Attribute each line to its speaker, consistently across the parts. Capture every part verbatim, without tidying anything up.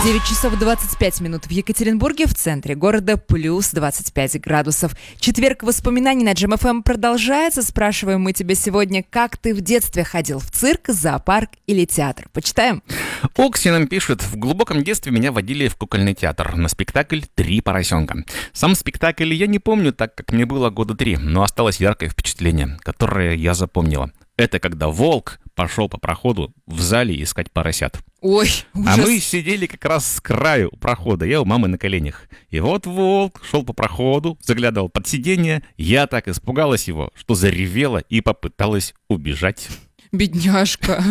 Speaker 1: девять часов двадцать пять минут в Екатеринбурге, в центре города плюс двадцать пять градусов. Четверг воспоминаний на Джем эф эм продолжается. Спрашиваем мы тебя сегодня, как ты в детстве ходил в цирк, зоопарк или театр? Почитаем?
Speaker 2: Окси нам пишет: в глубоком детстве меня водили в кукольный театр на спектакль «Три поросенка». Сам спектакль я не помню, так как мне было года три, но осталось яркое впечатление, которое я запомнила. Это когда волк пошел по проходу в зале искать поросят.
Speaker 1: Ой, ужас.
Speaker 2: А мы сидели как раз с краю прохода, я у мамы на коленях. И вот волк шел по проходу, заглядывал под сиденье. Я так испугалась его, что заревела и попыталась убежать.
Speaker 1: Бедняжка.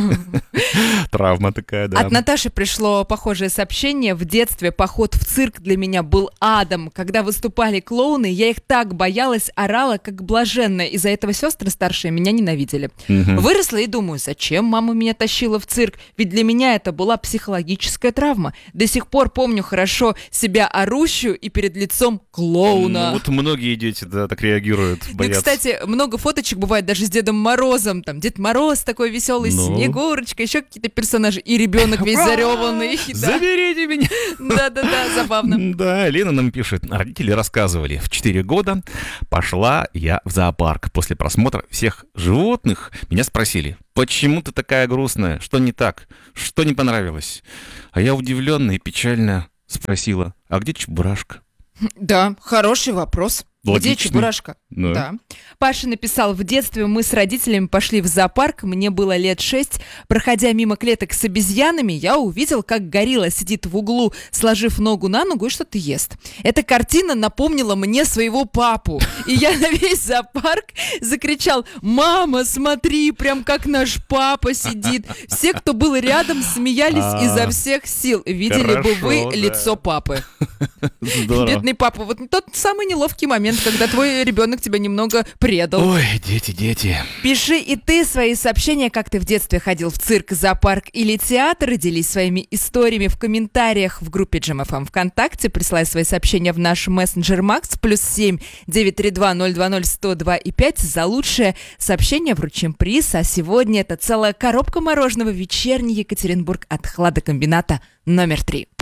Speaker 2: Травма такая, да.
Speaker 1: От Наташи пришло похожее сообщение. В детстве поход в цирк для меня был адом. Когда выступали клоуны, я их так боялась, орала, как блаженная. Из-за этого сестры старшие меня ненавидели.
Speaker 2: Угу.
Speaker 1: Выросла и думаю, зачем мама меня тащила в цирк? Ведь для меня это была психологическая травма. До сих пор помню хорошо себя орущую и перед лицом клоуна.
Speaker 2: Ну, вот многие дети, да, так реагируют, боятся.
Speaker 1: Ну, кстати, много фоточек бывает даже с Дедом Морозом. Там Дед Мороз такой веселый,
Speaker 2: ну.
Speaker 1: Снегурочка, еще какие-то персонажи. И ребенок весь зареванный.
Speaker 2: Заберите меня!
Speaker 1: Да-да-да, забавно.
Speaker 2: Да, Лена нам пишет. Родители рассказывали, в четыре года пошла я в зоопарк. После просмотра всех животных меня спросили: почему ты такая грустная? Что не так? Что не понравилось? А я удивленно и печально спросила: а где Чебурашка?
Speaker 1: Да, хороший вопрос.
Speaker 2: Логичный.
Speaker 1: Где Чебурашка?
Speaker 2: Да.
Speaker 1: Да. Паша написал: в детстве мы с родителями пошли в зоопарк, мне было лет шесть. Проходя мимо клеток с обезьянами, я увидел, как горилла сидит в углу, сложив ногу на ногу и что-то ест. Эта картина напомнила мне своего папу. И я на весь зоопарк закричал: мама, смотри, прям как наш папа сидит. Все, кто был рядом, смеялись изо всех сил. Видели бы вы лицо папы. Бедный папа. Вот тот самый неловкий момент, когда твой ребенок тебя немного предал.
Speaker 2: Ой, дети, дети.
Speaker 1: Пиши и ты свои сообщения, как ты в детстве ходил в цирк, зоопарк или театр. Делись своими историями в комментариях в группе Джем эф эм ВКонтакте. Присылай свои сообщения в наш мессенджер Макс плюс семь девять три два ноль два ноль сто два и пять. За лучшее сообщение вручим приз. А сегодня это целая коробка мороженого «Вечерний Екатеринбург» от хладокомбината номер три.